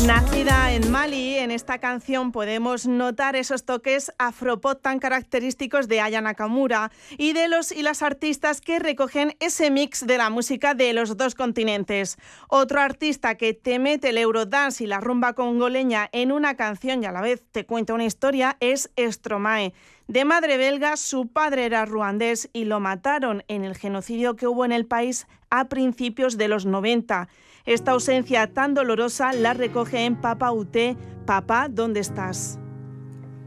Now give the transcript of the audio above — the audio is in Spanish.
Nacida en Mali, en esta canción podemos notar esos toques afropop tan característicos de Aya Nakamura y de los y las artistas que recogen ese mix de la música de los dos continentes. Otro artista que te mete el eurodance y la rumba congoleña en una canción y a la vez te cuenta una historia es Stromae. De madre belga, su padre era ruandés y lo mataron en el genocidio que hubo en el país a principios de los 90. Esta ausencia tan dolorosa la recoge en Papa Outé, Papá, ¿dónde estás?